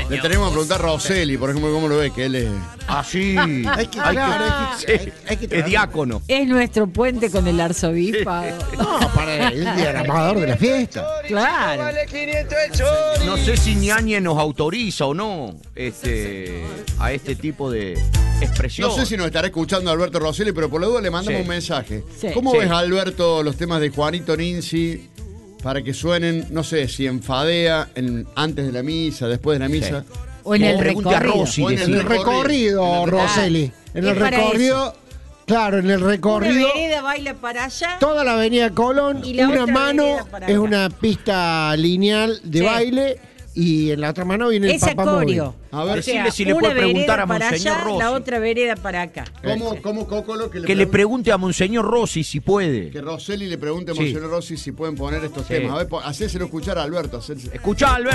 Le tenemos que preguntar a Rosselli, por ejemplo, cómo lo ve, que él es... Ah, sí. Es diácono. Es nuestro puente con el arzobispado. No, para el diagramador de la fiesta. Claro. No sé si Ñañe nos autoriza o no a este tipo de expresión. No sé si nos estará escuchando Alberto Rosselli, pero por la duda le mandamos un mensaje. Sí. ¿Cómo Sí. ves, Alberto, los temas de Juanito Ninzi para que suenen, no sé, si en Fadea, antes de la misa, después de la misa? Sí. O en el Pregunte a recorrido. Rossi, O en En decía. el recorrido, Rosselli. En el Es para recorrido, claro, en el Una recorrido, vereda baila para allá. toda la avenida Colón, Y la una otra mano vereda para es acá. una pista lineal de Sí. baile y en la otra mano viene el Ese papamóvil. acorio. A ver, decirle si le una puede preguntar vereda a para Monseñor allá, Rossi. la otra vereda para acá. ¿Cómo Cocolo Que le pregunte a Monseñor Rossi si puede. Que Rosselli le pregunte a Sí. Monseñor Rossi si pueden poner estos Sí. temas? A ver, hacéselo escuchar a Alberto. Escuchá, Alberto.